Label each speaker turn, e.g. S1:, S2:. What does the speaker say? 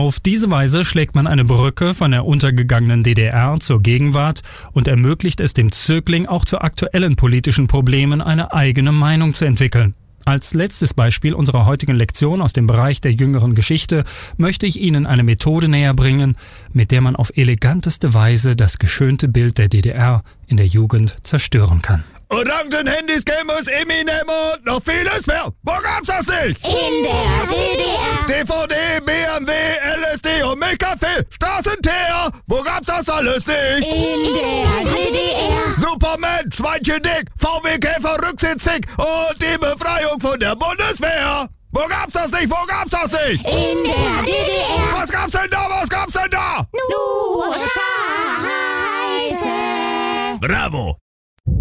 S1: Auf diese Weise schlägt man eine Brücke von der untergegangenen DDR zur Gegenwart und ermöglicht es dem Zögling auch zu aktuellen politischen Problemen eine eigene Meinung zu entwickeln. Als letztes Beispiel unserer heutigen Lektion aus dem Bereich der jüngeren Geschichte möchte ich Ihnen eine Methode näher bringen, mit der man auf eleganteste Weise das geschönte Bild der DDR in der Jugend zerstören kann.
S2: Orangen-Handys, Gamers, Eminem und noch vieles mehr. Wo gab's das nicht?
S3: In der DDR.
S2: DVD, BMW, LSD und Milchkaffee, Straßenteer. Wo gab's das alles nicht?
S3: In der DDR.
S2: Superman, Schweinchendick, VW-Käfer, Rücksitzfick und die Befreiung von der Bundeswehr. Wo gab's das nicht? Wo gab's das nicht?
S3: In der DDR.
S2: Was gab's denn da? Was gab's denn da?
S3: Nur Scheiße.
S2: Bravo!